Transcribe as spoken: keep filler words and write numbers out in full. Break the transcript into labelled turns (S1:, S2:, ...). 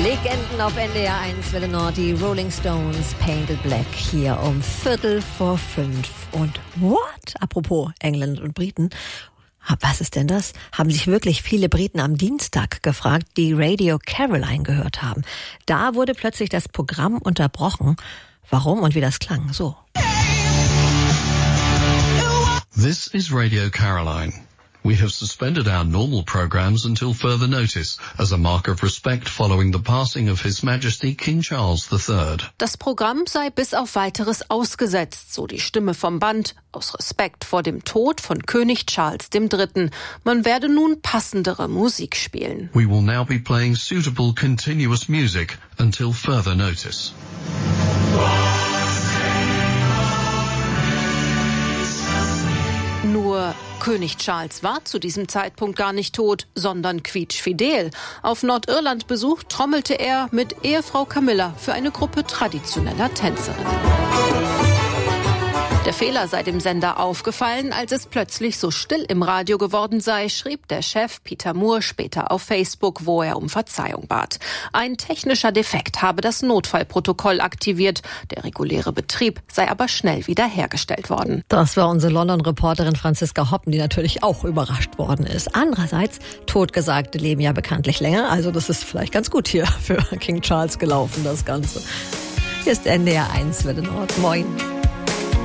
S1: Legenden auf N D R eins, Welle Nord, die Rolling Stones, Painted Black, hier um Viertel vor fünf. Und what? Apropos England und Briten. Was ist denn das? Haben sich wirklich viele Briten am Dienstag gefragt, die Radio Caroline gehört haben. Da wurde plötzlich das Programm unterbrochen. Warum und wie das klang? So.
S2: This is Radio Caroline. We have suspended our normal programs until further notice, as a mark of respect following the passing of His Majesty King Charles the Third.
S3: Das Programm sei bis auf Weiteres ausgesetzt, so die Stimme vom Band, aus Respekt vor dem Tod von König Charles der Dritte. Man werde nun passendere Musik spielen.
S2: We will now be playing suitable continuous music until further notice.
S3: Nur König Charles war zu diesem Zeitpunkt gar nicht tot, sondern quietschfidel. Auf Nordirland-Besuch trommelte er mit Ehefrau Camilla für eine Gruppe traditioneller Tänzerinnen. Der Fehler sei dem Sender aufgefallen, als es plötzlich so still im Radio geworden sei, schrieb der Chef Peter Moore später auf Facebook, wo er um Verzeihung bat. Ein technischer Defekt habe das Notfallprotokoll aktiviert. Der reguläre Betrieb sei aber schnell wiederhergestellt worden.
S1: Das war unsere London-Reporterin Franziska Hoppen, die natürlich auch überrascht worden ist. Andererseits, Totgesagte leben ja bekanntlich länger, also das ist vielleicht ganz gut hier für King Charles gelaufen, das Ganze. Hier ist N D R eins, Welle Nord. Moin.